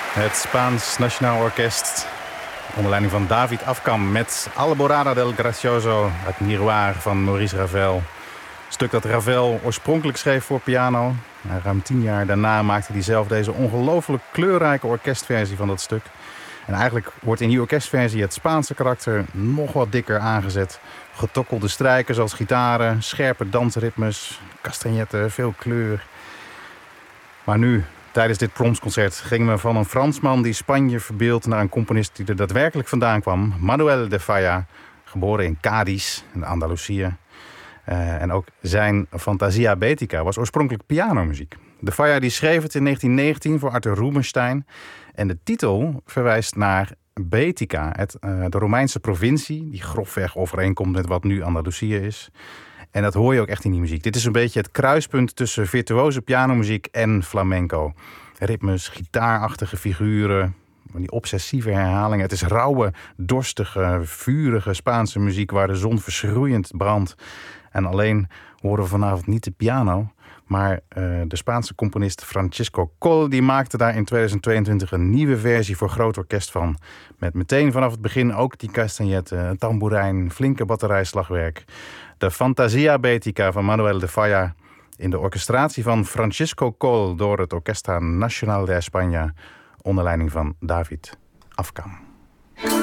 Het Spaans Nationaal Orkest onder leiding van David Afkam met Alborada del Gracioso, het Miroir van Maurice Ravel. Een stuk dat Ravel oorspronkelijk schreef voor piano. Ruim 10 jaar daarna maakte hij zelf deze ongelooflijk kleurrijke orkestversie van dat stuk. En eigenlijk wordt in die orkestversie het Spaanse karakter nog wat dikker aangezet. Getokkelde strijkers als gitaren, scherpe dansritmes, castagnetten, veel kleur. Maar nu, tijdens dit Proms-concert, gingen we van een Fransman die Spanje verbeeldt naar een componist die er daadwerkelijk vandaan kwam. Manuel de Falla, geboren in Cádiz, in Andalusië. En ook zijn Fantasia Betica was oorspronkelijk pianomuziek. De Falla die schreef het in 1919 voor Arthur Rubinstein. En de titel verwijst naar Betica, de Romeinse provincie, die grofweg overeenkomt met wat nu Andalusië is. En dat hoor je ook echt in die muziek. Dit is een beetje het kruispunt tussen virtuoze pianomuziek en flamenco. Ritmes, gitaarachtige figuren, die obsessieve herhalingen. Het is rauwe, dorstige, vurige Spaanse muziek waar de zon verschroeiend brandt. En alleen horen we vanavond niet de piano, maar de Spaanse componist Francisco Coll die maakte daar in 2022 een nieuwe versie voor groot orkest van. Met meteen vanaf het begin ook die castagnetten, een tamboerijn, flinke batterijslagwerk. De Fantasia Betica van Manuel de Falla in de orchestratie van Francisco Coll door het Orquesta Nacional de España onder leiding van David Afkam.